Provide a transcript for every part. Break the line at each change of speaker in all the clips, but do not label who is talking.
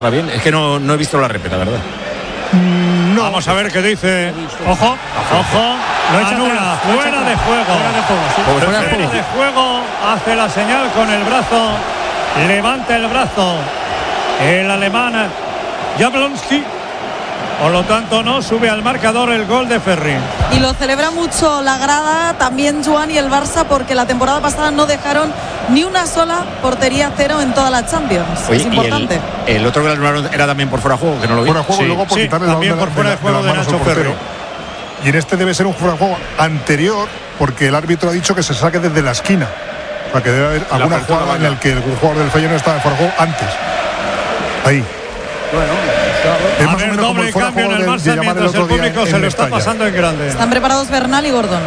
Bien, es que no he visto la repeta, ¿verdad?
No. Vamos a ver qué dice. Ojo. Lo anula. Fuera de juego. Fuera de juego. Hace la señal con el brazo. Levanta el brazo el alemán Jablonski. Por lo tanto, no sube al marcador el gol de Ferri.
Y lo celebra mucho la grada, también Joan y el Barça, porque la temporada pasada no dejaron ni una sola portería cero en toda la Champions.
Oye,
es importante.
Y el otro que le anularon era también por fuera de juego, que no lo vi.
Fuera de juego, sí, y luego por quitarle
también por fuera de juego de Nacho Ferri.
Y en este debe ser un fuera de juego anterior, porque el árbitro ha dicho que se saque desde la esquina. O sea, que debe haber alguna jugada en la que el jugador del Feyenoord estaba en fuera de juego antes. Ahí.
Bueno, a ver, doble cambio en el Barça mientras el público se lo está pasando en grande.
Están preparados Bernal y Gordon.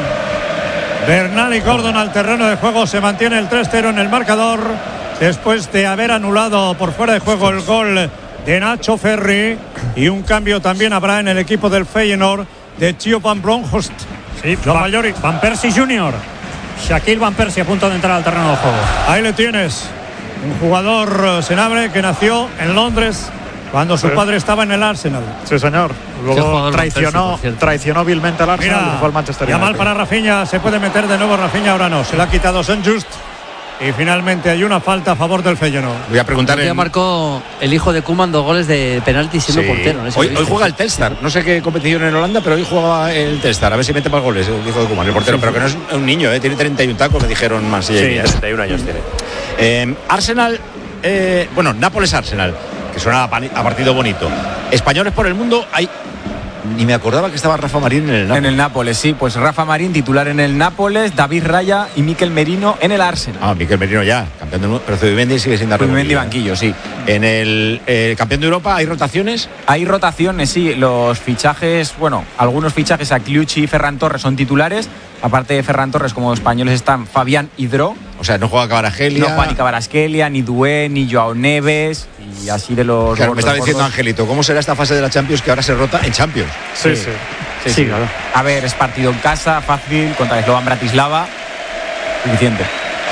Bernal y Gordon al terreno de juego. Se mantiene el 3-0 en el marcador después de haber anulado por fuera de juego el gol de Nacho Ferri. Y un cambio también habrá en el equipo del Feyenoord de Theo van Bronckhorst.
Sí, Van Persie Jr. Shaquille Van Persie a punto de entrar al terreno de juego.
Ahí le tienes. Un jugador senabre que nació en Londres cuando su padre estaba en el Arsenal.
Sí, señor. Luego traicionó vilmente al Arsenal y fue al Manchester United.
Ya mal para Rafinha, se puede meter de nuevo Rafinha, ahora no. Se le ha quitado Saint-Just y finalmente hay una falta a favor del Feyenoord.
Voy a preguntarle.
Ya marcó el hijo de Koeman 2 goles de penalti siendo portero.
Hoy juega el Telstar. No sé qué competición en Holanda, pero hoy juega el Telstar. A ver si mete más goles el hijo de Koeman, el portero. Pero que no es un niño, tiene 31 tacos, me dijeron más.
Sí, 31 años tiene.
Arsenal, Nápoles-Arsenal, que suena a partido bonito. Españoles por el mundo, hay... Ni me acordaba que estaba Rafa Marín en el Nápoles.
En el Nápoles, sí, pues Rafa Marín titular en el Nápoles, David Raya y Mikel Merino en el Arsenal.
Mikel Merino ya, campeón del mundo, pero Zubimendi sigue sin dar
Zubimendi banquillo, sí.
En el campeón de Europa, ¿hay rotaciones?
Hay rotaciones, sí, los fichajes, algunos fichajes a Kliuchi y Ferran Torres son titulares. Aparte de Ferran Torres, como españoles están Fabián Hidro.
O sea, no juega Kvaratskhelia.
No juega ni Kvaratskhelia, ni Doué, ni Joao Neves. Y así de los...
Claro, me estaba diciendo Angelito, ¿cómo será esta fase de la Champions que ahora se rota en Champions?
Sí, claro. A ver, es partido en casa, fácil, contra el Slovan Bratislava. Suficiente.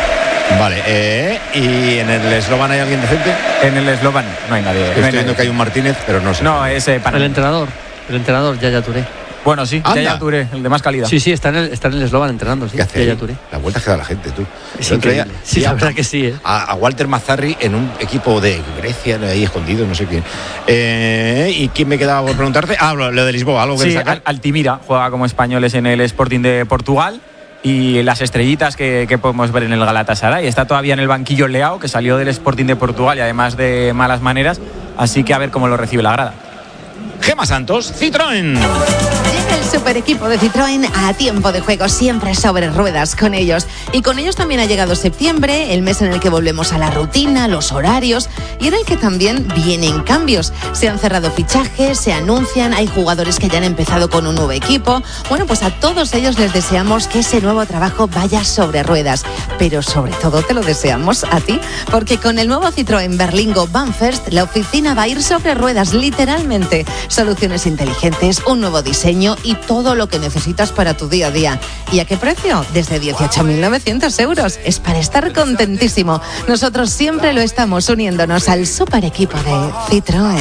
Vale, ¿y en el Slovan hay alguien decente?
En el Slovan no hay nadie.
Estoy viendo que hay un Martínez, pero no sé.
No, es para
el entrenador, Yaya Touré.
Bueno, sí, Yaya Touré, el de más calidad.
Sí, está en el Slovan entrenando, sí.
¿Qué hace
Yaya Touré.
La vuelta que da la gente, tú.
Es increíble. Sí, la verdad que sí.
A Walter Mazzarri en un equipo de Grecia, ahí escondido, no sé quién. ¿Y quién me quedaba por preguntarte? Lo de Lisboa, algo que destacar.
Altimira juega como españoles en el Sporting de Portugal. Y las estrellitas que podemos ver en el Galatasaray. Está todavía en el banquillo Leao, que salió del Sporting de Portugal y además de malas maneras. Así que a ver cómo lo recibe la grada.
Gemma Santos, Citroën.
Llega el super equipo de Citroën a tiempo de juego, siempre sobre ruedas con ellos. Y con ellos también ha llegado septiembre, el mes en el que volvemos a la rutina, los horarios, y en el que también vienen cambios. Se han cerrado fichajes, se anuncian, hay jugadores que ya han empezado con un nuevo equipo. Bueno, pues a todos ellos les deseamos que ese nuevo trabajo vaya sobre ruedas. Pero sobre todo te lo deseamos a ti, porque con el nuevo Citroën Berlingo Van First, la oficina va a ir sobre ruedas, literalmente. Soluciones inteligentes, un nuevo diseño y todo lo que necesitas para tu día a día. ¿Y a qué precio? Desde 18.900 euros. Es para estar contentísimo. Nosotros siempre lo estamos uniéndonos al super equipo de Citroën.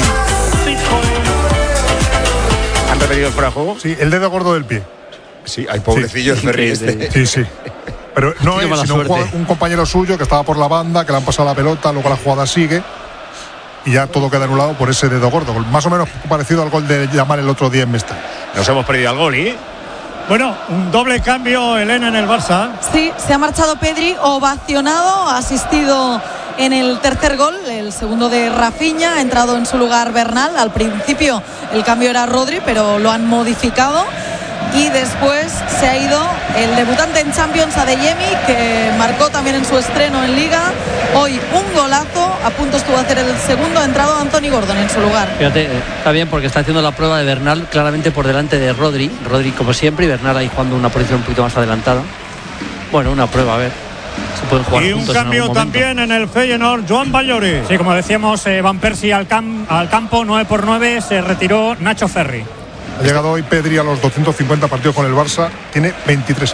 ¿Han repetido el fuera de juego?
Sí, el dedo gordo del pie.
Sí, hay pobrecillo el Ferri este.
Sí. Pero no es sino un compañero suyo que estaba por la banda, que le han pasado la pelota, luego la jugada sigue. Y ya todo queda anulado por ese dedo gordo. Más o menos parecido al gol de Yamal el otro día en Mestalla.
Nos hemos perdido al gol, ¿y?
Bueno, un doble cambio, Elena, en el Barça.
Sí, se ha marchado Pedri, ovacionado, ha asistido en el tercer gol, el segundo de Rafinha, ha entrado en su lugar Bernal. Al principio el cambio era Rodri, pero lo han modificado. Y después se ha ido el debutante en Champions, Adeyemi, que marcó también en su estreno en Liga. Hoy un golazo, a punto estuvo a hacer el segundo, ha entrado Anthony Gordon en su lugar.
Fíjate, está bien porque está haciendo la prueba de Bernal claramente por delante de Rodri. Rodri como siempre y Bernal ahí jugando una posición un poquito más adelantada. Bueno, una prueba, a ver. Se pueden jugar
y un cambio también en el Feyenoord, Joan Ballori.
Sí, como decíamos, Van Persie al campo, 9-9, se retiró Nacho Ferri.
Ha llegado hoy Pedri a los 250 partidos con el Barça, tiene 23 años.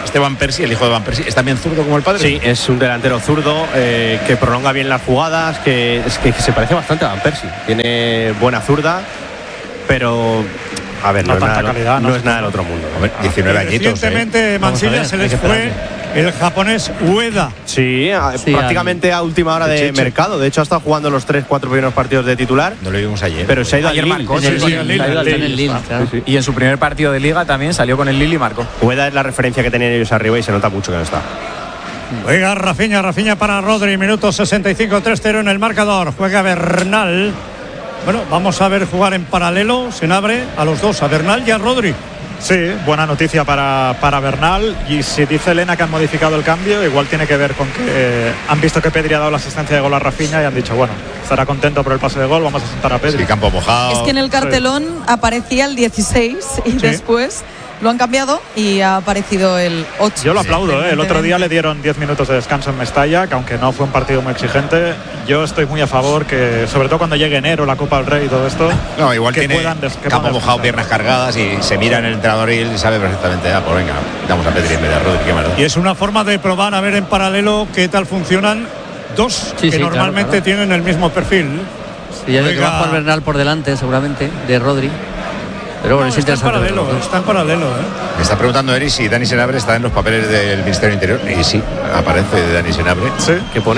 Van Persie, el hijo de Van Persie, ¿es también zurdo como el padre?
Sí, es un delantero zurdo que prolonga bien las jugadas, que se parece bastante a Van Persie. Tiene buena zurda, pero a ver, no es nada del otro mundo.
A ver, 19 añitos.
Recientemente Mansilla se les fue el japonés Ueda.
Sí, prácticamente a última hora de mercado. De hecho, ha estado jugando los 3-4 primeros partidos de titular.
No lo vimos ayer.
Pero se ha ido al
Lille.
Y en su primer partido de Liga también salió con el Lille y marcó.
Ueda es la referencia que tenían ellos arriba y se nota mucho que no está.
Juega Rafinha para Rodri, minuto 65, 3-0 en el marcador. Juega Bernal. Bueno, vamos a ver jugar en paralelo. Se abre a los dos, a Bernal y a Rodri.
Sí, buena noticia para Bernal. Y si dice Elena que han modificado el cambio, igual tiene que ver con que han visto que Pedri ha dado la asistencia de gol a Rafinha y han dicho, bueno, estará contento por el pase de gol, vamos a sentar a Pedri.
Sí, campo mojado.
Es que en el cartelón aparecía el 16 y después lo han cambiado y ha aparecido el 8.
Yo lo aplaudo, el otro día le dieron 10 minutos de descanso en Mestalla, que aunque no fue un partido muy exigente, yo estoy muy a favor que, sobre todo cuando llegue enero, la Copa del Rey y todo esto,
no, igual
que
tiene campo mojado, piernas cargadas y se mira en el entrenador y sabe perfectamente, pues venga, damos a Pedri en vez de a Rodri, qué maldad.
Y es una forma de probar a ver en paralelo qué tal funcionan dos que normalmente tienen el mismo perfil.
Sí, ya que va por Bernal por delante seguramente de Rodri. Pero bueno,
está en paralelo.
Me está preguntando Eri si Dani Senabre está en los papeles del Ministerio del Interior. Y sí, aparece Dani Senabre.
Sí.
¿Qué pone?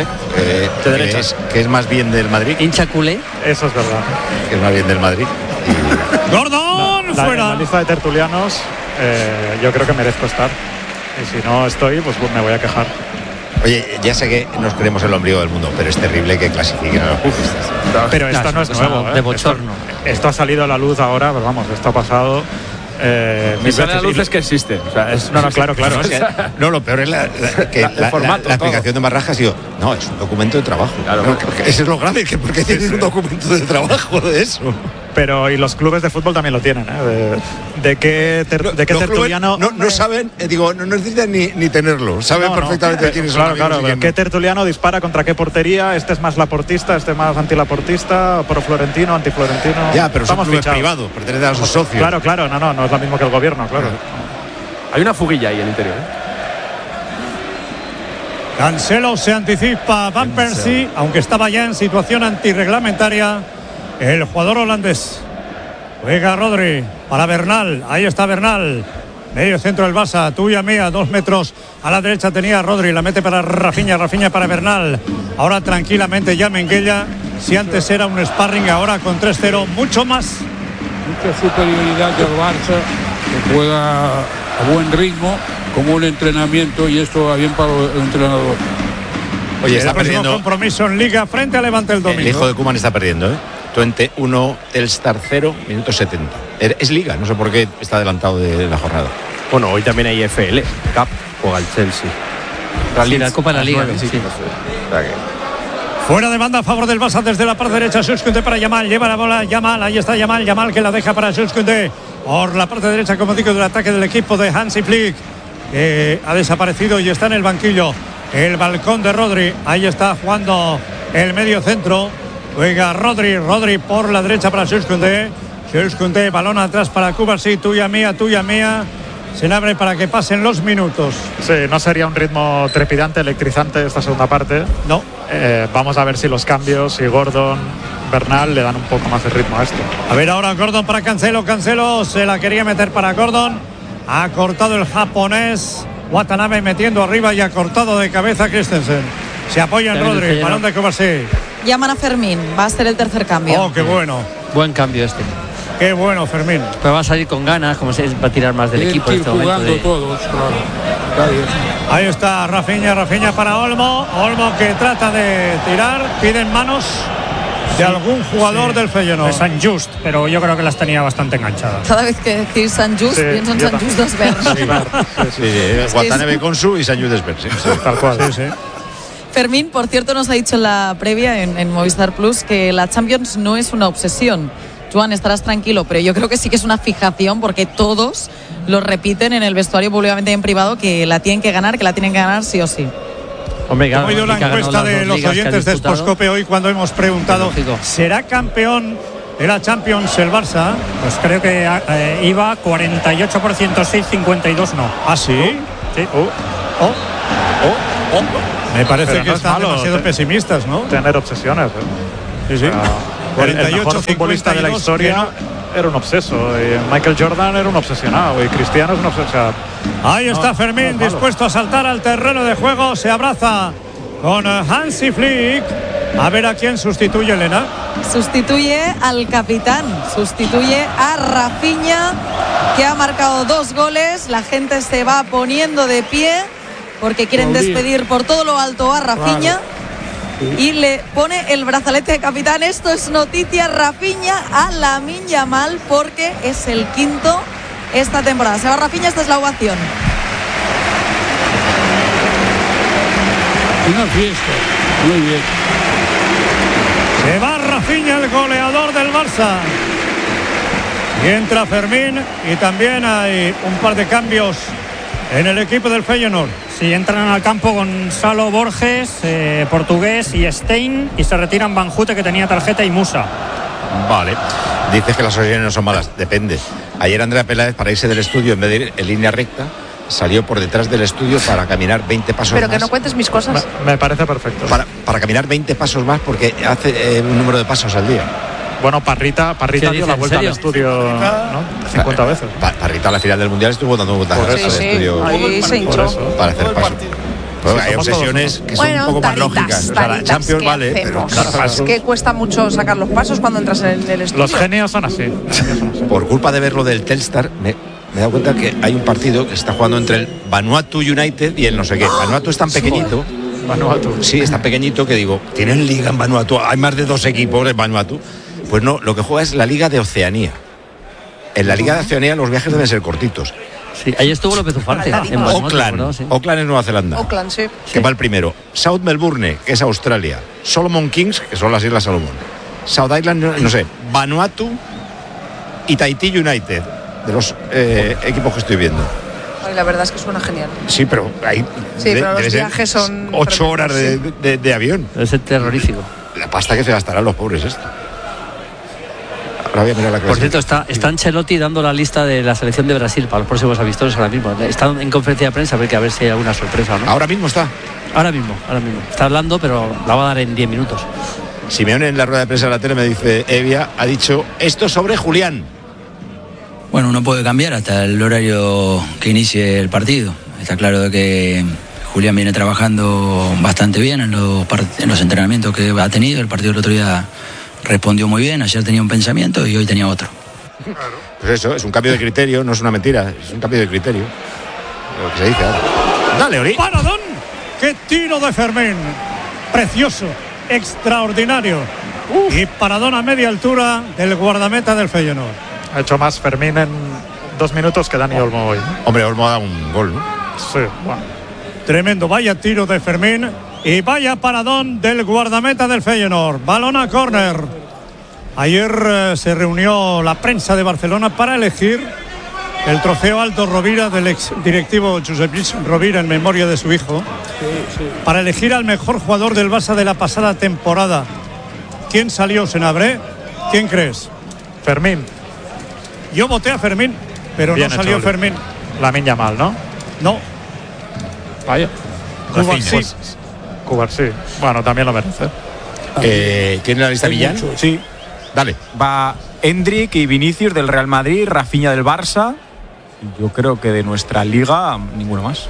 Que es más bien del Madrid.
Hincha culé.
Eso es verdad.
Que es más bien del Madrid.
Gordon, fuera.
En la lista de tertulianos, yo creo que merezco estar. Y si no estoy, pues me voy a quejar.
Oye, ya sé que nos creemos el ombligo del mundo, pero es terrible que clasifiquen a los futbolistas.
Pero esto no es nuevo,
de bochorno.
Esto ha salido a la luz ahora, pero vamos, esto ha pasado.
Mi sale a la luz es que existe. O sea,
claro.
No, lo peor es la explicación de Marraja ha sido, no, es un documento de trabajo. Claro, eso es lo grave, que porque tienes un documento de trabajo de eso.
Pero y los clubes de fútbol también lo tienen, de qué tertuliano
no saben, no necesitan ni tenerlo, saben perfectamente quiénes son.
Claro, qué tertuliano dispara contra qué portería, este es más laportista, este más antilaportista, pro Florentino, antiflorentino.
Ya, pero son clubes privados, pertenecen a sus socios.
Claro, no es lo mismo que el gobierno, claro.
Hay una fuguilla ahí en el interior.
Cancelo se anticipa, Van Persie, aunque estaba ya en situación antirreglamentaria. El jugador holandés. Juega Rodri para Bernal. Ahí está Bernal. Medio centro del Barça. Tuya mía. 2 metros a la derecha tenía Rodri. La mete para Rafinha para Bernal. Ahora tranquilamente ya Minguella. Si antes era un sparring, ahora con 3-0. Mucho más.
Mucha superioridad del Barça, que juega a buen ritmo, como un entrenamiento, y esto va bien para el entrenador.
Oye, está perdiendo.
Compromiso en Liga frente a Levante el domingo.
El hijo de Koeman está perdiendo, Twente 1, Telstar 0, minuto 70. Es Liga, no sé por qué está adelantado de la jornada.
Bueno, hoy también hay FL Cup, juega el Chelsea.
La Copa de la Liga.
Fuera de banda a favor del Barça desde la parte derecha. Jules Koundé para Yamal. Lleva la bola Yamal. Ahí está Yamal que la deja para Jules Koundé. Por la parte derecha, como digo, del ataque del equipo de Hansi Flick. Ha desaparecido y está en el banquillo. El balcón de Rodri. Ahí está jugando el medio centro. Juega Rodri por la derecha para Jules Koundé. Balón atrás para Cubarsí. Tuya mía. Se abre para que pasen los minutos.
Sí, no sería un ritmo trepidante, electrizante esta segunda parte.
No.
Vamos a ver si los cambios, y Gordon, Bernal le dan un poco más de ritmo a esto.
A ver ahora Gordon para Cancelo se la quería meter para Gordon. Ha cortado el japonés. Watanabe metiendo arriba y ha cortado de cabeza Christensen. Se apoya en Rodri, balón de Kovacic.
Llaman a Fermín, va a ser el tercer cambio.
Oh, qué bueno.
Buen cambio este.
Qué bueno, Fermín.
Pero va a salir con ganas, como se va a tirar más del equipo.
En este jugando todos, claro.
Ahí está Rafinha para Olmo que trata de tirar. Piden manos de algún jugador del Feyenoord.
De San Just, pero yo creo que las tenía bastante enganchadas.
Cada vez que decís San Just, pienso en San Just Desvers.
Watanabe Konsu y San Just Desvers.
Tal cual.
Sí.
Fermín, por cierto, nos ha dicho en la previa en Movistar Plus que la Champions no es una obsesión. Joan, estarás tranquilo, pero yo creo que sí que es una fijación, porque todos lo repiten en el vestuario, públicamente y en privado, que la tienen que ganar sí o sí.
Hombre, claro,
¿cómo ha ido la encuesta de los oyentes de Sportscope hoy cuando hemos preguntado ¿será campeón de la Champions el Barça?
Pues creo que iba 48% sí, 52% no.
¿Ah, sí?
Sí.
Me parece
Pero
que
no es
están
malo
demasiado pesimistas, ¿no?
Tener obsesiones.
Sí, sí.
El mejor futbolista de la historia era un obseso. Y Michael Jordan era un obsesionado. Y Cristiano es un obsesionado.
Ahí está Fermín, dispuesto a saltar al terreno de juego. Se abraza con Hansi Flick. A ver a quién sustituye, Elena.
Sustituye al capitán, sustituye a Rafinha, que ha marcado 2 goles. La gente se va poniendo de pie porque quieren despedir por todo lo alto a Rafinha. Y le pone el brazalete de capitán. Esto es noticia. Rafinha a Lamine Yamal, porque es el 5º esta temporada. Se va Rafinha, esta es la ovación.
Una fiesta. Muy bien.
Se va Rafinha, el goleador del Barça. Y entra Fermín, y también hay un par de cambios en el equipo del Feyenoord.
Sí, entran al campo Gonzalo Borges, portugués, y Stein, y se retiran Banjute, que tenía tarjeta, y Musa.
Vale. Dices que las ocasiones no son malas. Depende. Ayer Andrea Peláez, para irse del estudio, en vez de ir en línea recta, salió por detrás del estudio para caminar 20 pasos
Pero
más.
que no cuentes mis cosas.
Me parece perfecto.
Para caminar 20 pasos más, porque hace un número de pasos al día.
Bueno, Parrita dio la vuelta al estudio, ¿no? 50 veces.
Parrita a la final del Mundial estuvo dando vueltas al estudio.
Ahí se hinchó.
Para hacer pasos. Pues hay obsesiones que son un poco más lógicas. O sea, la Champions vale, pero
es que cuesta mucho sacar los pasos cuando entras en el estudio.
Los genios son así.
Por culpa de ver lo del Telstar, me he dado cuenta que hay un partido que está jugando entre el Vanuatu United y el no sé qué. Vanuatu es tan pequeñito.
Vanuatu.
Sí, es tan pequeñito que digo, ¿tienen liga en Vanuatu? Hay más de 2 equipos en Vanuatu. Pues no, lo que juega es la Liga de Oceanía. En la Liga de Oceanía los viajes deben ser cortitos.
Sí, ahí estuvo López Ufarte.
Auckland es Nueva Zelanda.
Auckland, sí.
Que va el primero. South Melbourne, que es Australia. Solomon Kings, que son las Islas Salomón. South Island, no sé. Vanuatu y Tahití United, de los equipos que estoy viendo.
Ay, la verdad es que suena genial.
Sí, pero ahí
pero los viajes son
8 horas de avión.
Es terrorífico.
La pasta que se gastarán los pobres esto. Ahora voy a mirar la clase.
Por cierto, está Ancelotti dando la lista de la selección de Brasil para los próximos amistosos ahora mismo. Está en conferencia de prensa, a ver si hay alguna sorpresa o no.
¿Ahora mismo está?
Ahora mismo. Está hablando, pero la va a dar en 10 minutos.
Simeone en la rueda de prensa de la tele me dice, Evia ha dicho esto sobre Julián.
Bueno, uno puede cambiar hasta el horario que inicie el partido. Está claro de que Julián viene trabajando bastante bien en los entrenamientos que ha tenido. El partido del otro día respondió muy bien, ayer tenía un pensamiento y hoy tenía otro.
Pues eso, es un cambio de criterio, no es una mentira, es un cambio de criterio. Lo que se dice ahora. Dale, Ori.
¡Paradón! ¡Qué tiro de Fermín! Precioso, extraordinario. Y paradón a media altura del guardameta del Feyenoord.
Ha hecho más Fermín en 2 minutos que Dani Olmo hoy.
Hombre, Olmo ha dado un gol, ¿no?
Sí, bueno.
Tremendo, vaya tiro de Fermín. Y vaya paradón del guardameta del Feyenoord. Balón a córner. Ayer se reunió la prensa de Barcelona para elegir el trofeo Aldo Rovira del ex directivo Josep Lluís Rovira en memoria de su hijo. Para elegir al mejor jugador del Barça de la pasada temporada. ¿Quién salió, Senabré? ¿Quién crees?
Fermín.
Yo voté a Fermín, pero bien, no salió Fermín.
Lamine Yamal, ¿no?
No.
Vaya.
Cubarsí.
Cubarsí. Bueno, también lo merece.
¿Tiene la lista Millán?
Sí.
Dale.
Va Endrick y Vinicius del Real Madrid, Rafinha del Barça. Yo creo que de nuestra liga, ninguno más.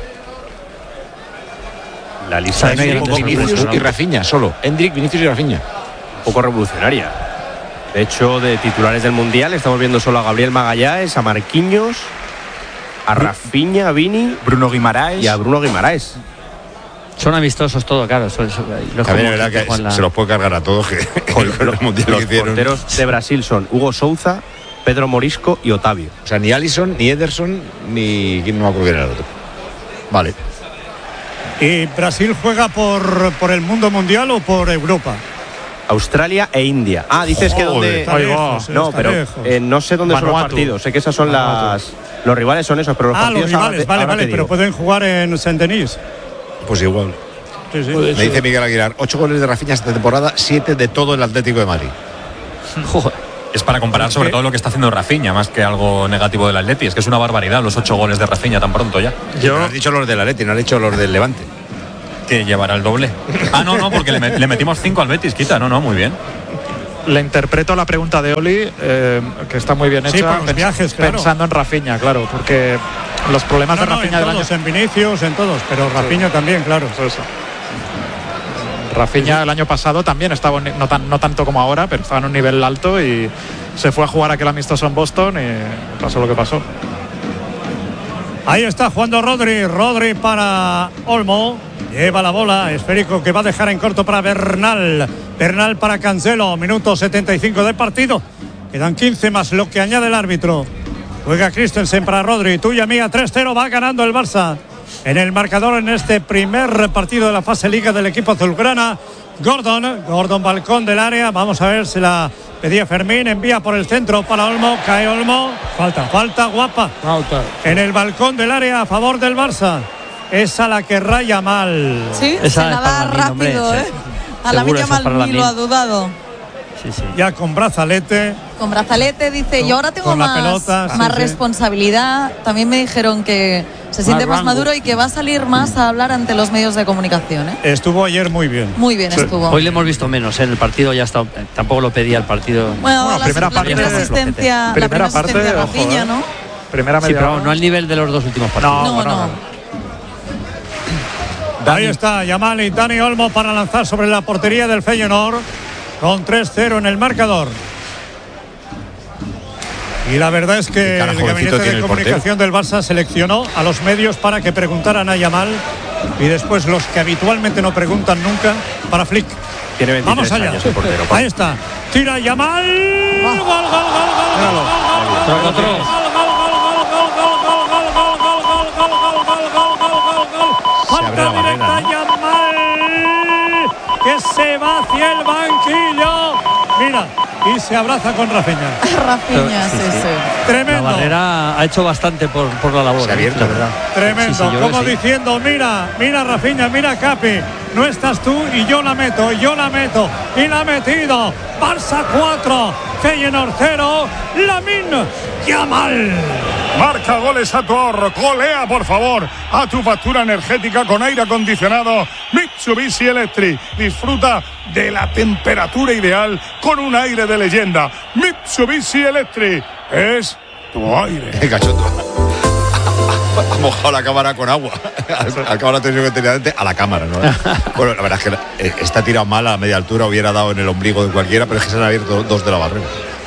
La lista es un poco
Vinicius y Rafinha, solo. Endrick, Vinicius y Rafinha.
Un poco revolucionaria. De hecho, de titulares del Mundial estamos viendo solo a Gabriel Magallanes, a Marquinhos, a Rafinha, a Vini,
Bruno Guimaraes
y a Bruno Guimaraes.
Son amistosos todo, claro.
También es verdad que se los puede cargar a todos.
Los porteros de Brasil son Hugo Souza, Pedro Morisco y Otavio.
O sea, ni Alisson, ni Ederson, ni... ¿Quién no me acuerdo quién era el otro? Vale.
¿Y Brasil juega por el mundo mundial o por Europa?
Australia e India. Ah, dices que donde... No, pero no sé dónde son los partidos. Sé que esas son los rivales son esos, pero los partidos...
Los rivales, vale, pero pueden jugar en Saint-Denis.
Pues igual.
Sí.
Me dice Miguel Aguilar, 8 goles de Rafinha esta temporada, 7 de todo el Atlético de Madrid.
Joder.
Es para comparar sobre todo lo que está haciendo Rafinha, más que algo negativo del Atleti. Es que es una barbaridad los 8 goles de Rafinha tan pronto ya.
No has dicho los del Atleti, no has dicho los del Levante.
Que llevará el doble. No, porque le metimos 5 al Betis, quita. No, muy bien.
Le interpreto la pregunta de Oli, que está muy bien hecha.
Sí, por los viajes, claro.
Pensando en Rafinha, claro, porque los problemas de Rafinha del año...
En Vinicius, en todos, pero Rafinha también, claro.
Eso. Rafinha el año pasado también estaba, no tanto como ahora, pero estaba en un nivel alto y se fue a jugar aquel amistoso en Boston y pasó lo que pasó.
Ahí está jugando Rodri para Olmo. Lleva la bola, esférico que va a dejar en corto para Bernal para Cancelo, minuto 75 del partido, quedan 15 más lo que añade el árbitro. Juega Christensen para Rodri, tuya mía, 3-0, va ganando el Barça en el marcador en este primer partido de la fase liga del equipo azulgrana. Gordon balcón del área, vamos a ver si la pedía Fermín, envía por el centro para Olmo, cae Olmo, falta guapa en el balcón del área a favor del Barça. Esa la que raya mal.
Sí, esa se la da rápido,
sí.
A la Villa mal ni lo ha dudado.
Sí. Ya con brazalete.
Con brazalete, dice, y ahora tengo más responsabilidad. También me dijeron que se siente más maduro y que va a salir más a hablar ante los medios de comunicación.
Estuvo ayer muy bien.
Muy bien estuvo.
Hoy le hemos visto menos, en el partido ya está, tampoco lo pedía el partido.
Bueno, la primera asistencia de Rafinha, ¿no?
Primera media.
Sí, pero no al nivel de los dos últimos partidos.
No.
Ahí está Yamal y Dani Olmo para lanzar sobre la portería del Feyenoord con 3-0 en el marcador. Y la verdad es que el gabinete de comunicación del Barça seleccionó a los medios para que preguntaran a Yamal y después los que habitualmente no preguntan nunca para Flick.
Tiene 23
Vamos allá.
años el portero.
Ahí está. Tira Yamal. Gol. Falta directa Yamal, que se va hacia el banquillo. Mira, y se abraza con Rafinha.
Rafinha, sí.
Tremendo.
La Barrera ha hecho bastante por la labor.
Se ha abierto,
la verdad.
Tremendo, como diciendo, mira Rafinha, mira Capi, no estás tú y yo la meto, y la ha metido. Barça 4, Feyenoord 0, Lamine Yamal.
Marca goles a tu ahorro, golea por favor a tu factura energética con aire acondicionado Mitsubishi Electric. Disfruta de la temperatura ideal con un aire de leyenda. Mitsubishi Electric es tu aire.
Qué cachondo. Ha mojado la cámara con agua. Al cabo la tensión que tenía antes a la cámara, ¿no? Bueno, la verdad es que está tirado mal a media altura, hubiera dado en el ombligo de cualquiera, pero es que se han abierto dos de la barrera.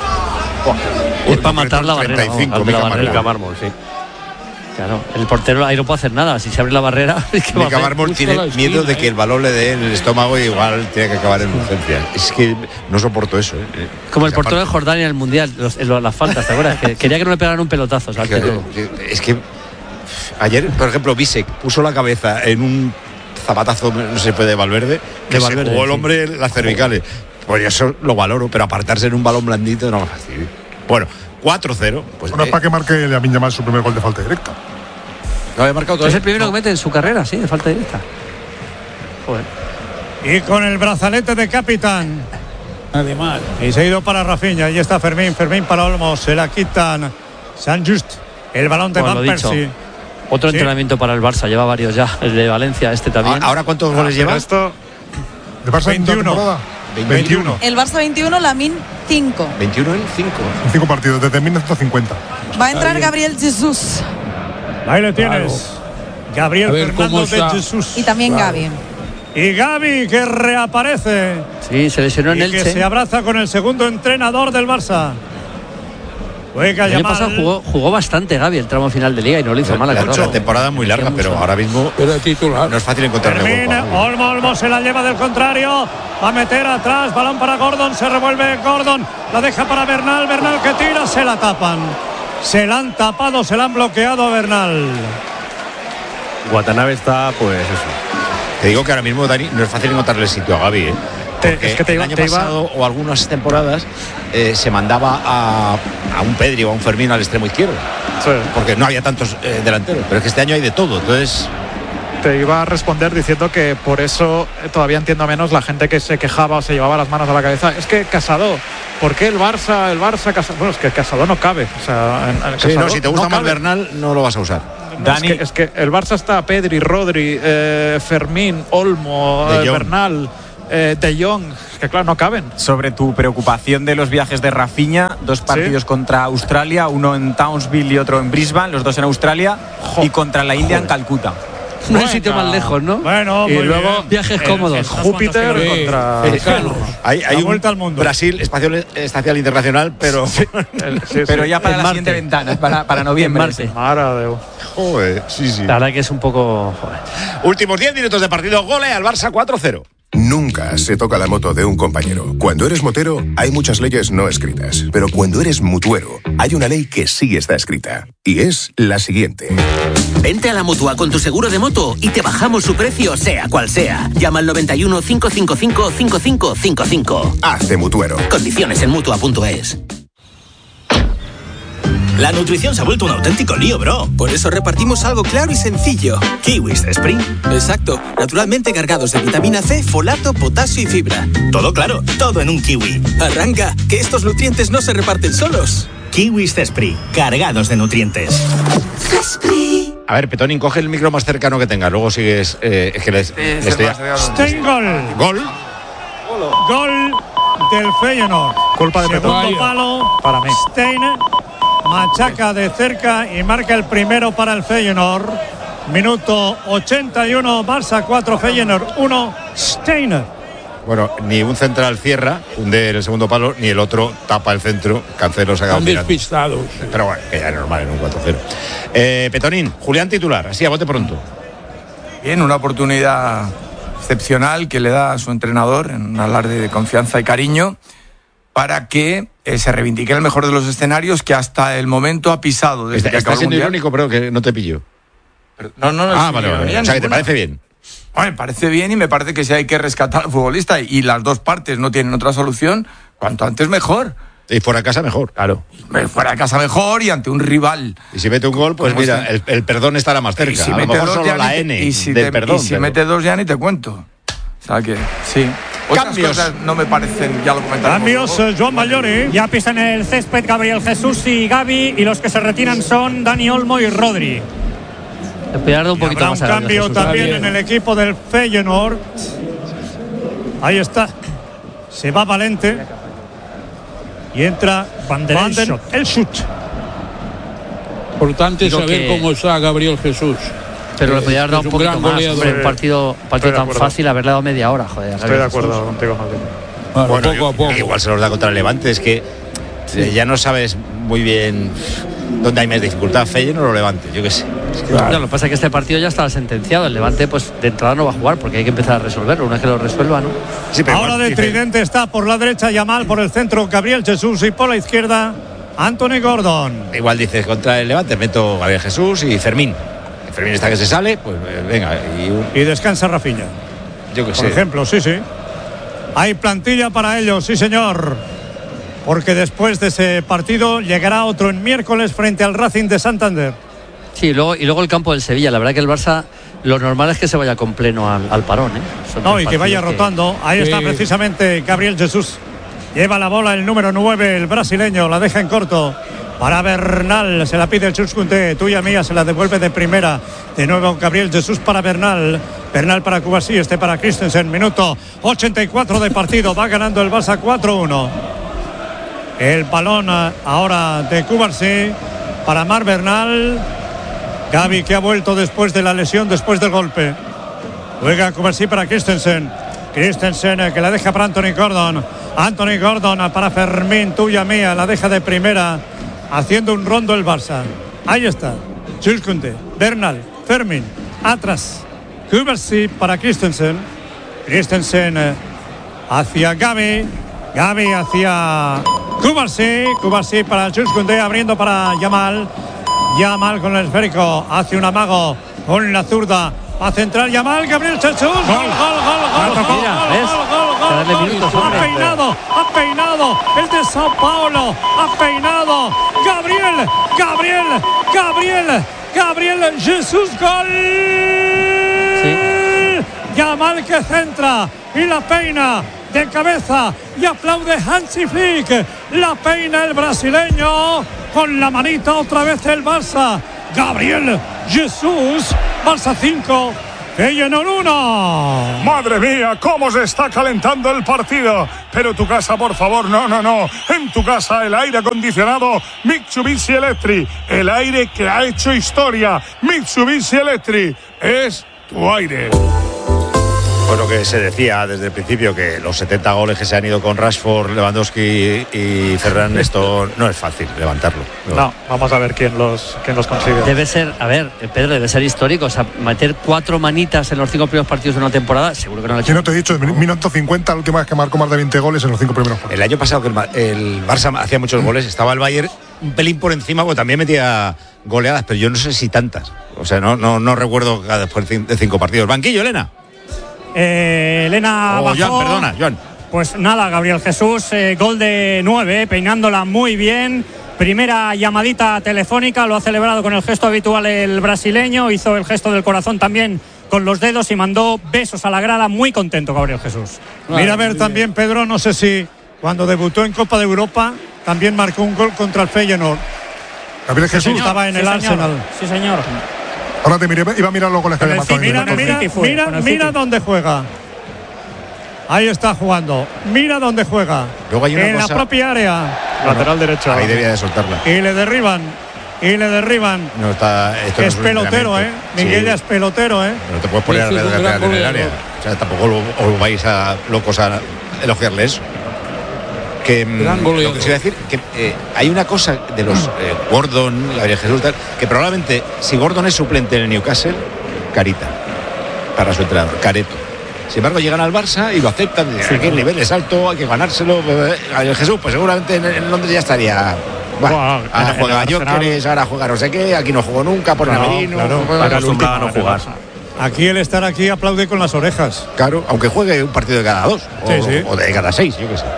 Es para matar la barrera.
35,
Mica Mármol, sí.
Claro, el portero ahí no puede hacer nada. Si se abre la barrera,
Mica Mármol tiene miedo de que el balón le dé en el estómago y igual tiene que acabar en urgencia. Es que no soporto eso.
Como el portero de Jordania en el Mundial, las faltas, ¿te acuerdas? Que quería que no le pegaran un pelotazo.
Es que ayer, por ejemplo, Bisek puso la cabeza en un zapatazo, no se puede, de Valverde, que se jugó el hombre las cervicales. Pues eso lo valoro, pero apartarse en un balón blandito no me fastidia. Bueno, 4-0. Pues
bueno, es para que marque Lamine Yamal su primer gol de falta directa.
¿No había marcado todo?
Es el primero que mete en su carrera, sí, de falta directa. Joder.
Y con el brazalete de capitán.
Además.
Y se ha ido para Rafinha. Ahí está Fermín para Olmo. Se la quitan San Just. El balón de Van Persie.
Otro entrenamiento para el Barça, lleva varios ya. El de Valencia, este también.
¿Ahora cuántos goles lleva?
Esto. ¿El Barça 21? 21.
El Barça 21, Lamine 5.
21 en 5.
5 partidos, desde 1950.
Va a entrar Gabriel Jesús.
Ahí le tienes. Gabriel Fernando de Jesús.
Y también Gavi.
Y Gavi, que reaparece.
Sí, se lesionó en Elche.
Que se abraza con el segundo entrenador del Barça.
El año pasado jugó bastante Gavi el tramo final de Liga y no lo hizo mal.
La temporada es muy larga, pero ahora mismo no es fácil encontrarle hueco.
Olmo se la lleva del contrario. Va a meter atrás, balón para Gordon, se revuelve Gordon, la deja para Bernal que tira, se la tapan. Se la han tapado, se la han bloqueado a Bernal.
Watanabe está, pues eso.
Te digo que ahora mismo, Dani, no es fácil encontrarle sitio a Gavi, ¿eh? Es que el año pasado o algunas temporadas se mandaba a un Pedri o a un Fermín al extremo izquierdo, porque no había tantos delanteros, pero es que este año hay de todo, entonces
te iba a responder diciendo que por eso todavía entiendo menos la gente que se quejaba o se llevaba las manos a la cabeza. Es que Casado, ¿por qué el Barça Casado? Bueno, es que Casado no cabe. O sea,
sí, no, si te gusta más Bernal, no lo vas a usar.
Dani. Es que el Barça está Pedri, Rodri, Fermín, Olmo, Bernal, De Jong, que claro, no caben.
Sobre tu preocupación de los viajes de Rafinha, 2 partidos contra Australia, uno en Townsville y otro en Brisbane, los 2 en Australia, y contra la India en Calcuta.
No hay sitio más lejos, ¿no?
Bueno,
y luego viajes cómodos.
Júpiter contra
hay un vuelta al mundo. Brasil espacial internacional, pero
pero ya para la siguiente ventana, para noviembre.
Joder, sí.
La verdad que es un poco.
Últimos 10 minutos de partido, golea al Barça 4-0.
Nunca se toca la moto de un compañero. Cuando eres motero, hay muchas leyes no escritas. Pero cuando eres mutuero, hay una ley que sí está escrita. Y es la siguiente.
Vente a la Mutua con tu seguro de moto y te bajamos su precio, sea cual sea. Llama al 91 555 5555.
Hazte mutuero.
Condiciones en Mutua.es. La nutrición se ha vuelto un auténtico lío, bro.
Por eso repartimos algo claro y sencillo.
Kiwis Spring.
Exacto. Naturalmente cargados de vitamina C, folato, potasio y fibra.
Todo claro, todo en un kiwi.
Arranca, que estos nutrientes no se reparten solos.
Kiwis Spring, cargados de nutrientes.
A ver, Petonín, coge el micro más cercano que tenga. Luego sigues. Es que
Stein gol del Feyenoord.
Culpa de Petonín.
Segundo palo
para mí.
Stein machaca de cerca y marca el primero para el Feyenoord. Minuto 81, Barça 4, Feyenoord 1, Stein.
Bueno, ni un central cierra, hunde el segundo palo, ni el otro tapa el centro. Cancelo se ha quedado mirando.
Despistados.
Pero bueno, que ya es normal en un 4-0. Petonín, Julián titular, así a bote pronto.
Bien, una oportunidad excepcional que le da a su entrenador en un alarde de confianza y cariño para que se reivindique el mejor de los escenarios que hasta el momento ha pisado desde que acabó el
siendo
Mundial.
irónico, pero que no te pillo.
No,
vale. O sea, que te parece bien.
Me parece bien y me parece que si hay que rescatar al futbolista y las dos partes no tienen otra solución, cuanto antes mejor.
Y fuera de casa mejor.
Claro. Fuera de casa mejor y ante un rival.
Y si mete un gol, pues mira, el perdón estará más cerca.
Si
a lo mejor solo la N del perdón.
Y si mete 2 ya ni te cuento. O sea que, sí.
Cambios.
Otras cosas no me parecen, ya lo comentaremos.
Cambios, Joan Mallori.
Ya pisan el césped Gabriel Jesús y Gavi, y los que se retiran son Dani Olmo y Rodri.
Un poquito
habrá
más
un cambio también en el equipo del Feyenoord. Ahí está. Se va Valente. Y entra Van der Elschut.
Importante saber cómo está Gabriel Jesús.
Pero le podía haber dado un poquito más. Hombre, un partido tan fácil, haberle dado media hora. Joder,
estoy de acuerdo contigo, Martín.
Bueno, poco a poco. Igual se los da contra el Levante. Es que ya no sabes muy bien dónde hay más dificultad, Feyenoord o Levante. Yo qué sé.
Claro. Lo que pasa es que este partido ya estaba sentenciado. El Levante, pues de entrada no va a jugar porque hay que empezar a resolverlo. Una vez que lo resuelva, ¿no?
Sí, ahora de tridente está por la derecha Yamal, por el centro Gabriel Jesús y por la izquierda Anthony Gordon.
Igual dices contra el Levante meto Gabriel Jesús y Fermín. Fermín está que se sale, pues venga.
Y descansa Rafinha.
Yo qué sé.
Por ejemplo, sí. Hay plantilla para ellos, sí señor. Porque después de ese partido llegará otro en miércoles frente al Racing de Santander.
Sí, y luego el campo del Sevilla. La verdad que el Barça, lo normal es que se vaya con pleno al parón, ¿eh?
No, y que vaya rotando. Ahí está precisamente Gabriel Jesús. Lleva la bola el número 9, el brasileño. La deja en corto para Bernal. Se la pide el Chuscunté. Tuya mía, se la devuelve de primera. De nuevo Gabriel Jesús para Bernal. Bernal para Cubarsí, para Christensen. Minuto 84 de partido. Va ganando el Barça 4-1. El balón ahora de Cubarsí para Marc Bernal. Gavi, que ha vuelto después de la lesión, después del golpe. Juega Cubarsí para Christensen. Christensen que la deja para Anthony Gordon. Anthony Gordon para Fermín, tuya mía, la deja de primera. Haciendo un rondo el Barça. Ahí está. Jules Koundé, Bernal, Fermín, atrás. Cubarsí para Christensen. Christensen hacia Gavi. Gavi hacia Cubarsí para Jules Koundé, abriendo para Yamal. Yamal con el esférico, hace un amago con la zurda, a centrar Yamal, Gabriel Jesús, gol. Ha peinado el de Sao Paulo, ha peinado Gabriel Jesús, gol. Yamal que centra y la peina de cabeza y aplaude Hansi Flick. La peina el brasileño con la manita otra vez el Barça. Gabriel Jesús, Barça 5, Feyenoord 1.
Madre mía, cómo se está calentando el partido. Pero tu casa, por favor, no. En tu casa el aire acondicionado Mitsubishi Electric. El aire que ha hecho historia. Mitsubishi Electric es tu aire.
Pues lo que se decía desde el principio, que los 70 goles que se han ido con Rashford, Lewandowski y Ferran, esto no es fácil levantarlo.
No, vamos a ver quién los consigue.
Debe ser, a ver, Pedro, debe ser histórico. O sea, meter 4 manitas en los 5 primeros partidos de una temporada, seguro que no lo ha hecho.
Yo no te he dicho, minuto 50, la última vez que marcó más de 20 goles en los 5 primeros partidos.
El año pasado, que el Barça hacía muchos goles, estaba el Bayern un pelín por encima, porque también metía goleadas, pero yo no sé si tantas. O sea, no recuerdo después de 5 partidos. Banquillo, Elena.
Elena bajó.
Joan.
Pues nada, Gabriel Jesús, gol de 9, peinándola muy bien. Primera llamadita telefónica, lo ha celebrado con el gesto habitual el brasileño, hizo el gesto del corazón también con los dedos y mandó besos a la grada, muy contento Gabriel Jesús.
Mira a ver también, Pedro, no sé si cuando debutó en Copa de Europa también marcó un gol contra el Feyenoord.
Gabriel Jesús
estaba en el Arsenal.
Sí, señor.
Ahora te miré, iba a mirar los goles que había marcado.
Mira dónde juega. Ahí está jugando. Mira dónde juega.
Luego hay una
en
cosa,
la propia área.
Lateral derecho.
Ahí debía de soltarla.
Y le derriban.
No está. Esto
es pelotero, Miguel ya es pelotero,
No te puedes poner alrededor en el área. O sea, tampoco os vais locos a elogiarle eso. Lo que se iba a decir, que hay una cosa de los Gordon, Gabriel Jesús, que probablemente si Gordon es suplente en el Newcastle, carita para su entrenador, careto. Sin embargo, llegan al Barça y lo aceptan. Aquí el nivel es alto, hay que ganárselo. Gabriel Jesús, pues seguramente en Londres ya estaría. Ahora juega Jóqueres, ahora juega no sé qué, aquí no jugó nunca por Namerino.
Está acostumbrado a no jugar.
Aquí el estar aquí aplaude con las orejas.
Claro, aunque juegue un partido de cada 2 o de cada 6, yo qué sé.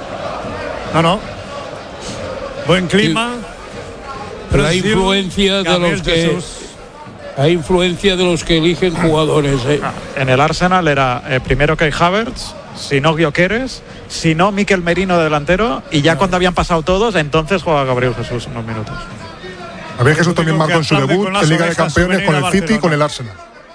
No. Buen clima.
Pero hay influencia de los que hay influencia de los que eligen jugadores.
En el Arsenal era primero Kai Havertz, si no Gyökeres, si no Mikel Merino de delantero, y ya cuando habían pasado todos, entonces juega Gabriel Jesús unos minutos.
Gabriel Jesús también marcó en su debut en Liga de Campeones con el City y con el Arsenal.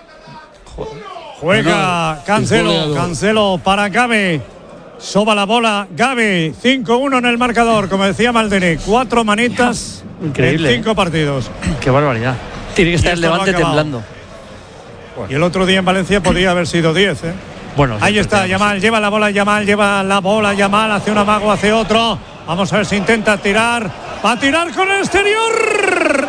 Juega Cancelo para Gavi. Soba la bola, Gavi, 5-1 en el marcador, como decía Maldini, 4 manitas.
Increíble,
en 5 partidos.
Qué barbaridad. Tiene que estar el Levante temblando.
Y el otro día en Valencia podría haber sido 10,
Bueno,
ahí está, Yamal, lleva la bola, Yamal, hace un amago, hace otro. Vamos a ver si intenta tirar. Va a tirar con el exterior.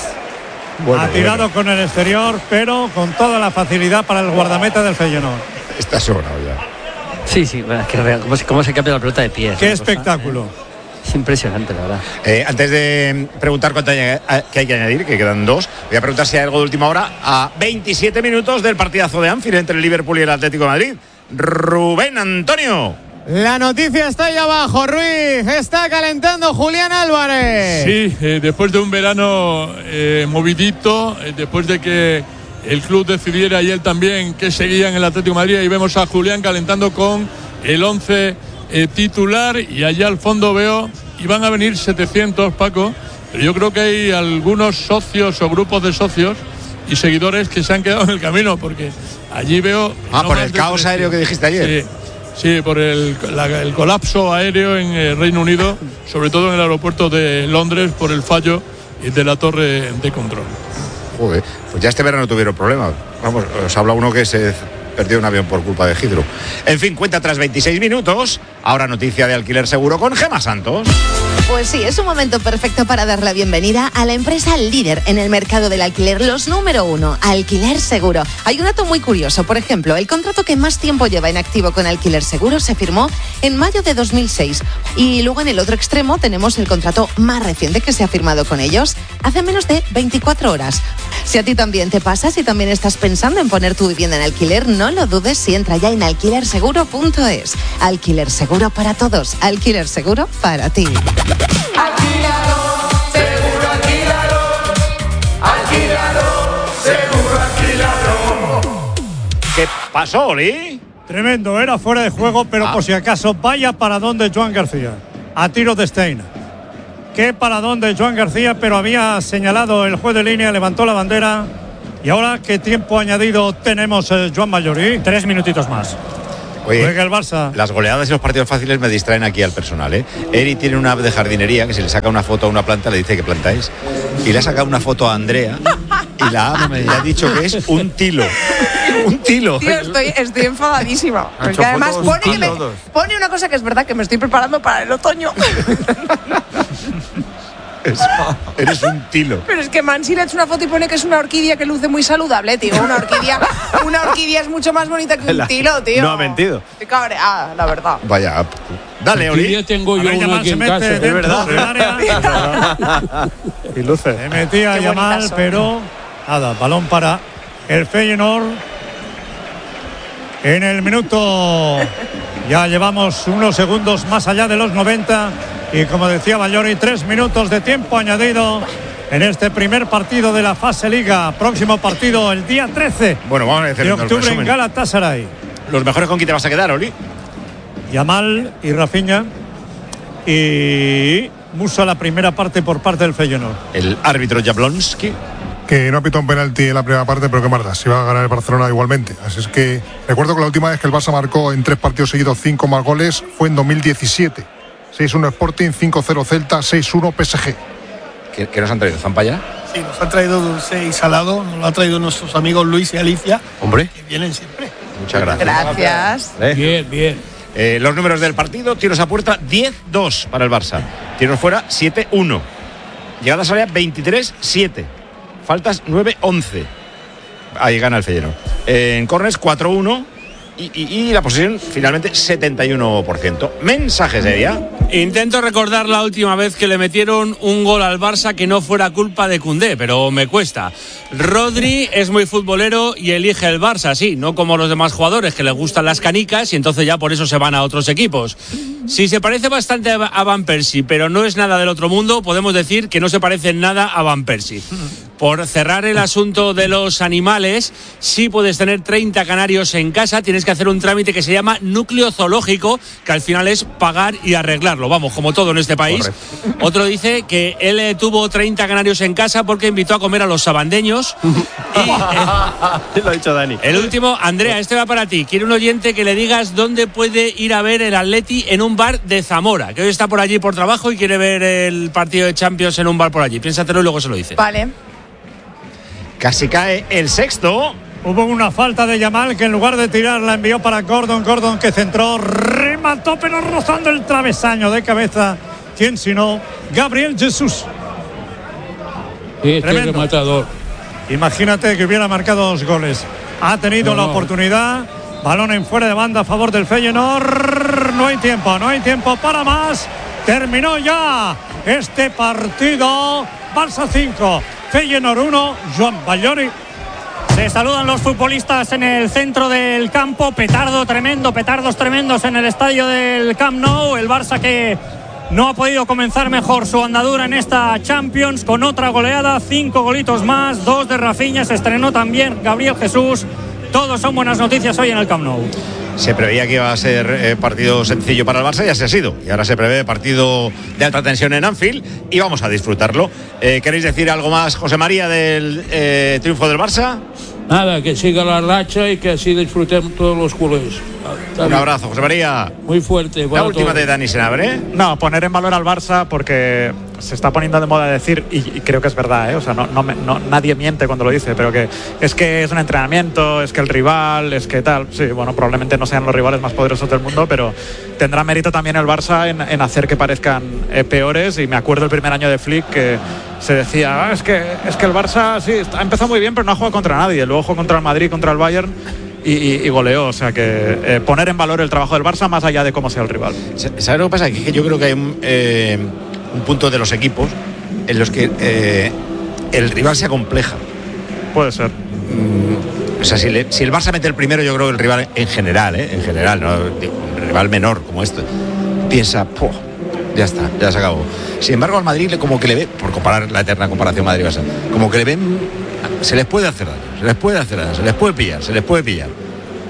Ha tirado con el exterior, pero con toda la facilidad para el guardameta del Feyenoord.
Está sobrado ya.
Sí, cómo se cambia la pelota de pie.
Qué espectáculo.
Es impresionante, la verdad.
Antes de preguntar cuánto hay que añadir, que quedan 2, voy a preguntar si hay algo de última hora a 27 minutos del partidazo de Anfield entre el Liverpool y el Atlético de Madrid. Rubén Antonio.
La noticia está ahí abajo, Ruiz. Está calentando Julián Álvarez.
Sí, después de un verano movidito, después de que el club decidiera y él también que seguía en el Atlético de Madrid, y vemos a Julián calentando con el 11 titular, y allá al fondo veo, y van a venir 700, Paco, pero yo creo que hay algunos socios o grupos de socios y seguidores que se han quedado en el camino, porque allí veo...
por el caos aéreo que dijiste ayer.
Sí, por el colapso aéreo en el Reino Unido, sobre todo en el aeropuerto de Londres, por el fallo de la torre de control.
Joder, pues ya este verano tuvieron problemas. Vamos, os habla uno que se perdió un avión por culpa de Hidro. En fin, cuenta tras 26 minutos. Ahora noticia de Alquiler Seguro con Gemma Santos.
Pues sí, es un momento perfecto para dar la bienvenida a la empresa líder en el mercado del alquiler, los número 1, Alquiler Seguro. Hay un dato muy curioso, por ejemplo, el contrato que más tiempo lleva en activo con Alquiler Seguro se firmó en mayo de 2006. Y luego en el otro extremo tenemos el contrato más reciente que se ha firmado con ellos hace menos de 24 horas. Si a ti también te pasa, si también estás pensando en poner tu vivienda en alquiler, no lo dudes y entra ya en alquilerseguro.es. Alquiler Seguro para todos, Alquiler Seguro para ti.
Alquilado, seguro alquilado. Alquilado, seguro alquilado.
¿Qué pasó, Oli?
Tremendo, era fuera de juego, pero por si acaso, vaya paradón de Joan García, a tiro de Stein. Qué paradón de Joan García, pero había señalado el juez de línea, levantó la bandera. Y ahora, ¿qué tiempo añadido tenemos, Joan Mallori?
3 minutitos más.
Oye,
juega el Barça.
Las goleadas y los partidos fáciles me distraen aquí al personal, ¿eh? Eri tiene una de jardinería que si le saca una foto a una planta le dice qué planta es. Y le ha sacado una foto a Andrea y le ha dicho que es un tilo. Un tilo.
Tío, estoy enfadadísima. Porque además pone una cosa que es verdad, que me estoy preparando para el otoño.
Eres un tilo.
Pero es que Mansi le ha hecho una foto y pone que es una orquídea que luce muy saludable, tío. Una orquídea es mucho más bonita que un tilo, tío.
No ha mentido.
Estoy cabreada, la verdad.
Vaya. Dale, Oli.
Ya tengo yo uno aquí en casa.
Es verdad.
Y luce.
Se metía Yamal, pero nada, balón para el Feyenoord. En el minuto ya llevamos unos segundos más allá de los 90 y como decía Mallori, 3 minutos de tiempo añadido en este primer partido de la fase Liga. Próximo partido el día 13
bueno, vamos a decir
de octubre en Galatasaray.
Los mejores con quién te vas a quedar, Oli.
Yamal y Rafinha y Musa la primera parte por parte del Feyenoord.
El árbitro Jablonski,
que no ha pitado un penalti en la primera parte, pero que marda, si va a ganar el Barcelona igualmente. Así es que recuerdo que la última vez que el Barça marcó en 3 partidos seguidos 5 más goles fue en 2017. 6-1 Sporting, 5-0 Celta, 6-1 PSG.
¿Qué nos han traído? ¿Zampa ya?
Sí, nos han traído dulce y salado, nos lo han traído nuestros amigos Luis y Alicia.
Hombre.
Que vienen siempre.
Muchas gracias.
Gracias.
Bien.
Los números del partido: tiros a puerta 10-2 para el Barça, tiros fuera 7-1, llegadas a área 23-7, faltas 9-11. Ahí gana el Feyenoord. En córners 4-1 y la posesión finalmente 71%. Mensajes de día.
Intento recordar la última vez que le metieron un gol al Barça que no fuera culpa de Koundé, pero me cuesta. Rodri es muy futbolero y elige el Barça, sí, no como los demás jugadores que les gustan las canicas y entonces ya por eso se van a otros equipos. Si se parece bastante a Van Persie, pero no es nada del otro mundo, podemos decir que no se parece en nada a Van Persie. Por cerrar el asunto de los animales, sí puedes tener 30 canarios en casa, tienes que hacer un trámite que se llama núcleo zoológico, que al final es pagar y arreglarlo, vamos, como todo en este país. Correcto. Otro dice que él tuvo 30 canarios en casa porque invitó a comer a los sabandeños. Y
lo ha dicho Dani.
El último, Andrea, este va para ti. Quiere un oyente que le digas dónde puede ir a ver el Atleti en un bar de Zamora, que hoy está por allí por trabajo y quiere ver el partido de Champions en un bar por allí. Piénsatelo y luego se lo dice.
Vale.
Casi cae el sexto.
Hubo una falta de Yamal que en lugar de tirar la envió para Gordon que centró, remató pero rozando el travesaño de cabeza. ¿Quién sino? Gabriel Jesús.
Tremendo rematador.
Imagínate que hubiera marcado 2 goles. Ha tenido la oportunidad. Balón en fuera de banda a favor del Feyenoord. No hay tiempo para más. Terminó ya este partido. Barça 5, Feyenoord 1, Joan Mallori.
Se saludan los futbolistas en el centro del campo. Petardos tremendos en el estadio del Camp Nou. El Barça que no ha podido comenzar mejor su andadura en esta Champions con otra goleada, 5 golitos más, 2 de Rafinha. Se estrenó también Gabriel Jesús. Todos son buenas noticias hoy en el Camp Nou.
Se preveía que iba a ser partido sencillo para el Barça, ya se ha sido. Y ahora se prevé partido de alta tensión en Anfield y vamos a disfrutarlo. ¿Queréis decir algo más, José María, del triunfo del Barça?
Nada, que siga la racha y que así disfrutemos todos los culés.
Un abrazo, José María.
Muy fuerte.
La última de Dani Senabre.
No, poner en valor al Barça porque se está poniendo de moda decir, y creo que es verdad, o sea, nadie miente cuando lo dice, pero que es un entrenamiento, es que el rival, es que tal. Sí, bueno, probablemente no sean los rivales más poderosos del mundo, pero tendrá mérito también el Barça en hacer que parezcan peores. Y me acuerdo el primer año de Flick que se decía, es que el Barça sí ha empezado muy bien, pero no ha jugado contra nadie. Luego jugó contra el Madrid, contra el Bayern y goleó. O sea que poner en valor el trabajo del Barça más allá de cómo sea el rival.
¿Sabes lo que pasa? Que yo creo que hay un punto de los equipos en los que el rival se acompleja.
Puede ser.
O sea, si el Barça mete el primero, yo creo que el rival en general, ¿no? Un rival menor como este, piensa, ya está, ya se acabó. Sin embargo, al Madrid como que le ve, por comparar la eterna comparación Madrid-Barça, como que le ven, se les puede hacer daño, se les puede pillar.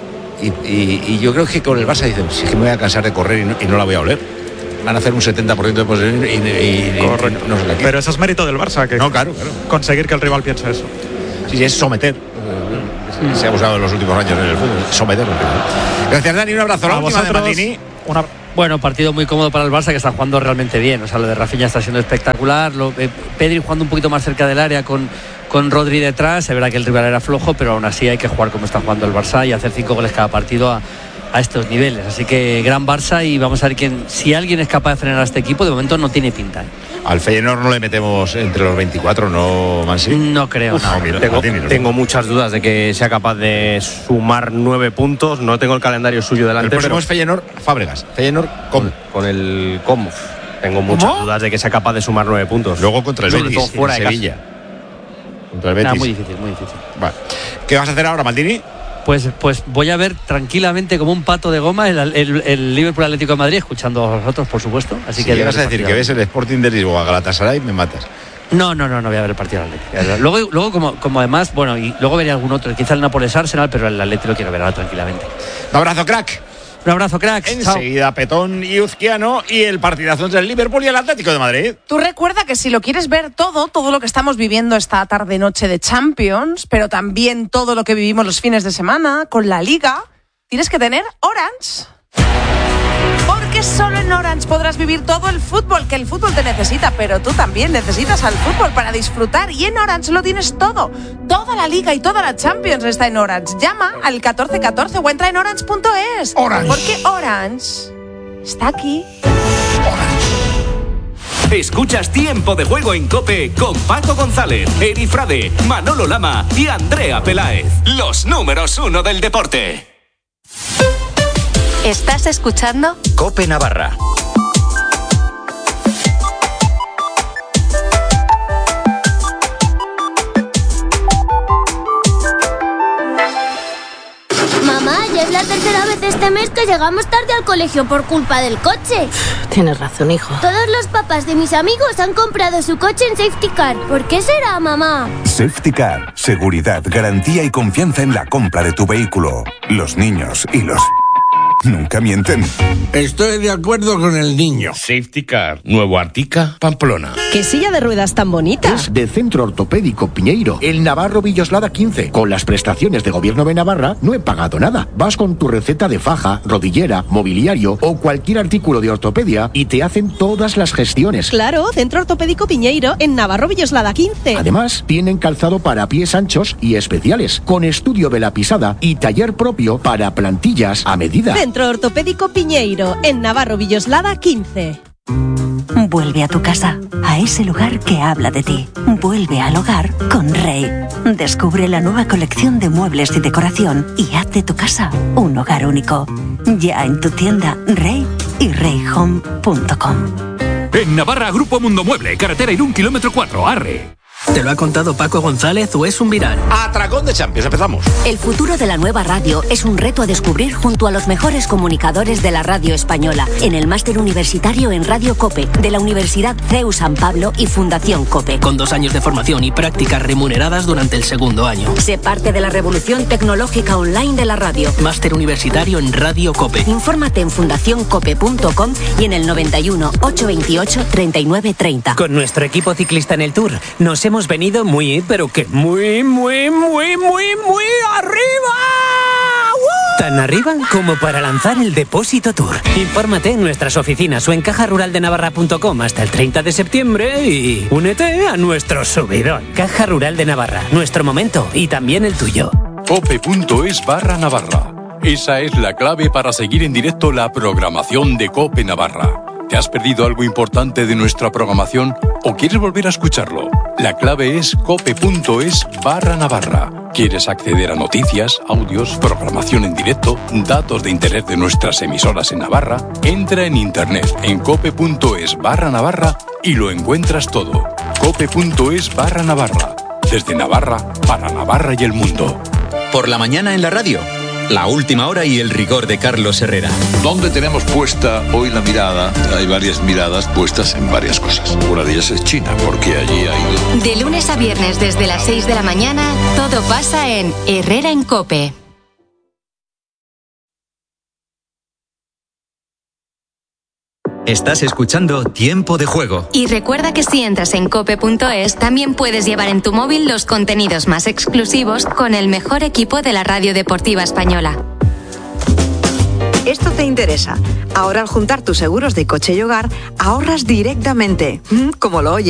Y yo creo que con el Barça dicen, si es que me voy a cansar de correr y no la voy a oler. Van a hacer un 70% de posesión y no se la quitan.
Pero eso es mérito del Barça, que
claro.
Conseguir que el rival piense eso.
Sí, es someter. Se ha usado en los últimos años en el fútbol. Someter. Gracias, Dani. Un abrazo. La última de Maldini.
Bueno, partido muy cómodo para el Barça, que está jugando realmente bien. O sea, lo de Rafinha está siendo espectacular. Pedri jugando un poquito más cerca del área con Rodri detrás. Es verdad que el rival era flojo, pero aún así hay que jugar como está jugando el Barça y hacer 5 goles cada partido a estos niveles. Así que gran Barça, y vamos a ver si alguien es capaz de frenar a este equipo. De momento no tiene pinta.
Al Feyenoord no le metemos entre los 24, ¿no, Mansi?
No creo.
Tengo muchas dudas de que sea capaz de sumar 9 puntos. No tengo el calendario suyo delante.
El próximo es Feyenoord Fábregas. Feyenoord
con el ¿cómo? Tengo muchas dudas de que sea capaz de sumar 9 puntos.
Luego contra el Betis,
fuera de
Sevilla. Contra el Betis.
Muy difícil.
Vale. ¿Qué vas a hacer ahora, Maldini?
Pues voy a ver tranquilamente como un pato de goma el Liverpool Atlético de Madrid, escuchando a vosotros, por supuesto. Así que
vas a decir que ves el Sporting de Lisboa, Galatasaray, me matas.
No voy a ver el partido del Atlético. Luego como además, bueno, y luego veré algún otro, quizá el Nápoles Arsenal, pero el Atlético lo quiero ver ahora tranquilamente.
Un abrazo, crack.
Un abrazo, cracks.
Enseguida Petón y Uzquiano y el partidazo entre el Liverpool y el Atlético de Madrid.
Tú recuerda que si lo quieres ver todo lo que estamos viviendo esta tarde-noche de Champions, pero también todo lo que vivimos los fines de semana con la Liga, tienes que tener Orange. Porque solo en Orange podrás vivir todo el fútbol, que el fútbol te necesita, pero tú también necesitas al fútbol para disfrutar. Y en Orange lo tienes todo. Toda la Liga y toda la Champions está en Orange. Llama al 1414 o entra en orange.es.
Orange.
Porque Orange está aquí.
Escuchas Tiempo de Juego en COPE con Paco González, Eri Frade, Manolo Lama y Andrea Peláez. Los números 1 del deporte.
¿Estás escuchando?
COPE Navarra.
Mamá, ya es la tercera vez este mes que llegamos tarde al colegio por culpa del coche.
Tienes razón, hijo.
Todos los papás de mis amigos han comprado su coche en Safety Car. ¿Por qué será, mamá?
Safety Car. Seguridad, garantía y confianza en la compra de tu vehículo. Los niños y los... nunca mienten.
Estoy de acuerdo con el niño.
Safety Car. Nuevo Artica, Pamplona.
¿Qué silla de ruedas tan bonita?
Es de Centro Ortopédico Piñeiro, el Navarro Villoslada 15. Con las prestaciones de Gobierno de Navarra no he pagado nada. Vas con tu receta de faja, rodillera, mobiliario o cualquier artículo de ortopedia y te hacen todas las gestiones.
Claro, Centro Ortopédico Piñeiro en Navarro Villoslada 15.
Además, tienen calzado para pies anchos y especiales, con estudio de la pisada y taller propio para plantillas a medida.
Centro Ortopédico Piñeiro en Navarro Villoslada 15.
Vuelve a tu casa, a ese lugar que habla de ti. Vuelve al hogar con Rey. Descubre la nueva colección de muebles y decoración y haz de tu casa un hogar único. Ya en tu tienda Rey y reyhome.com.
En Navarra, Grupo Mundo Mueble, carretera Irún, kilómetro 4, Arre.
¿Te lo ha contado Paco González o es un viral?
Atracón de Champions, empezamos.
El futuro de la nueva radio es un reto a descubrir junto a los mejores comunicadores de la radio española en el máster universitario en Radio COPE de la Universidad CEU San Pablo y Fundación COPE.
Con 2 años de formación y prácticas remuneradas durante el segundo año.
Sé parte de la revolución tecnológica online de la radio.
Máster universitario en Radio COPE.
Infórmate en fundacioncope.com y en el 91 828 39 30.
Con nuestro equipo ciclista en el Tour nos hemos venido muy, pero que muy arriba. ¡Woo! Tan arriba como para lanzar el Depósito Tour. Infórmate en nuestras oficinas o en cajaruraldenavarra.com hasta el 30 de septiembre y únete a nuestro subidón. Caja Rural de Navarra, nuestro momento y también el tuyo.
cope.es/Navarra. Esa es la clave para seguir en directo la programación de COPE Navarra. ¿Te has perdido algo importante de nuestra programación o quieres volver a escucharlo? La clave es cope.es/Navarra. ¿Quieres acceder a noticias, audios, programación en directo, datos de interés de nuestras emisoras en Navarra? Entra en internet en cope.es/Navarra y lo encuentras todo. cope.es/Navarra. Desde Navarra, para Navarra y el mundo.
Por la mañana en la radio. La última hora y el rigor de Carlos Herrera.
¿Dónde tenemos puesta hoy la mirada? Hay varias miradas puestas en varias cosas. Una de ellas es China, porque allí hay...
De lunes a viernes desde las 6 de la mañana, todo pasa en Herrera en COPE.
Estás escuchando Tiempo de Juego.
Y recuerda que si entras en cope.es, también puedes llevar en tu móvil los contenidos más exclusivos con el mejor equipo de la radio deportiva española.
Esto te interesa. Ahora al juntar tus seguros de coche y hogar, ahorras directamente, como lo oyes.